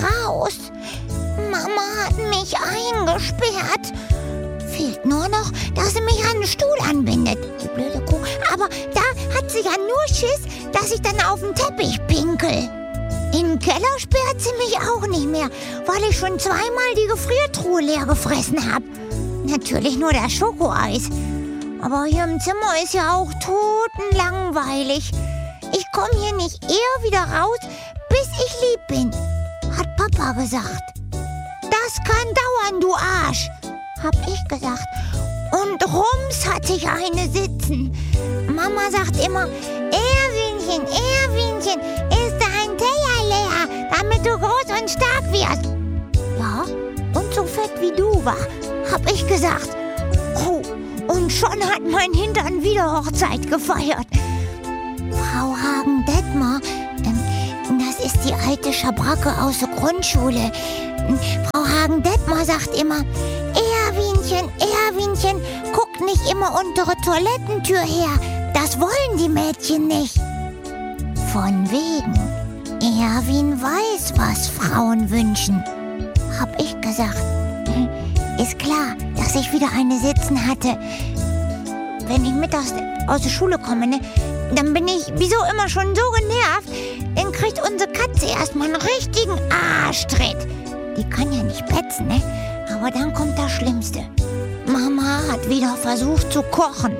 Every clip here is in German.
raus. Mama hat mich eingesperrt. Fehlt nur noch, dass sie mich an den Stuhl anbindet, die blöde Kuh. Aber da hat sie ja nur Schiss, dass ich dann auf den Teppich pinkel. In den Keller sperrt sie mich auch nicht mehr, weil ich schon zweimal die Gefriertruhe leer gefressen habe. Natürlich nur das Schokoeis. Aber hier im Zimmer ist ja auch totenlangweilig. Ich komme hier nicht eher wieder raus, bis ich lieb bin, hat Papa gesagt. Das kann dauern, du Arsch, hab ich gesagt. Und rums hatte ich eine sitzen. Mama sagt immer, Erwinchen, ist dein Teller leer, damit du groß und stark wirst. Ja, und so fett wie du war, hab ich gesagt. Oh, und schon hat mein Hintern wieder Hochzeit gefeiert. Frau Hagen-Detmer, das ist die alte Schabracke aus der Grundschule. Frau Hagen-Detmer sagt immer, Erwinchen, guck nicht immer unter die Toilettentür her. Das wollen die Mädchen nicht. Von wegen. Erwin weiß, was Frauen wünschen, hab ich gesagt. Ist klar, dass ich wieder eine sitzen hatte. Wenn ich mittags aus der Schule komme, ne, dann bin ich wieso immer schon so genervt, dann kriegt unsere Katze erstmal einen richtigen Arschtritt. Die kann ja nicht petzen, ne? Aber dann kommt das Schlimmste. Mama hat wieder versucht zu kochen.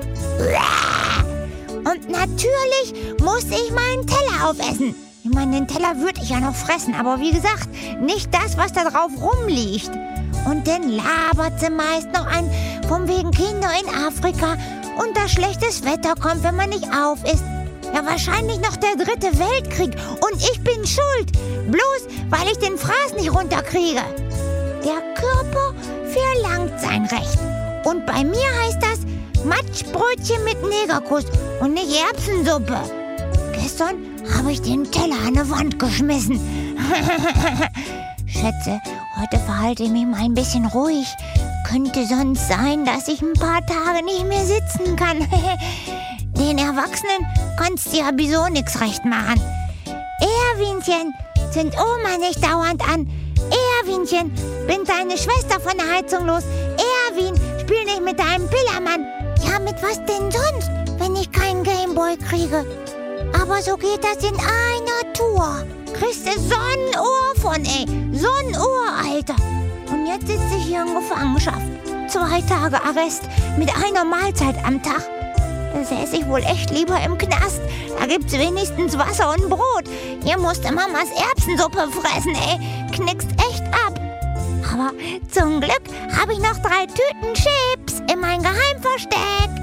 Und natürlich musste ich meinen Teller aufessen. Ich meine, den Teller würde ich ja noch fressen, aber wie gesagt, nicht das, was da drauf rumliegt. Und dann labert sie meist noch an, von wegen Kinder in Afrika und dass schlechtes Wetter kommt, wenn man nicht auf ist. Ja, wahrscheinlich noch der 3. Weltkrieg und ich bin schuld, bloß weil ich den Fraß nicht runterkriege. Der Körper verlangt sein Recht. Und bei mir heißt das Matschbrötchen mit Negerkuss und nicht Erbsensuppe. Gestern habe ich den Teller an die Wand geschmissen. Schätze, heute verhalte ich mich mal ein bisschen ruhig. Könnte sonst sein, dass ich ein paar Tage nicht mehr sitzen kann. Den Erwachsenen kannst du ja wieso nichts recht machen. Erwinchen, zünd Oma nicht dauernd an. Erwinchen, bind deine Schwester von der Heizung los. Erwin, spiel nicht mit deinem Pillermann. Ja, mit was denn sonst, wenn ich keinen Gameboy kriege? Aber so geht das in einer Tour. Kriegst du Sonnenohr von, ey. Sonnenohr, Alter. Und jetzt sitze ich hier in Gefangenschaft. 2 Tage Arrest mit einer Mahlzeit am Tag. Da säße ich wohl echt lieber im Knast. Da gibt's wenigstens Wasser und Brot. Hier musste Mamas Erbsensuppe fressen, ey. Knickst echt ab. Aber zum Glück habe ich noch 3 Tüten Chips in mein Geheimversteck.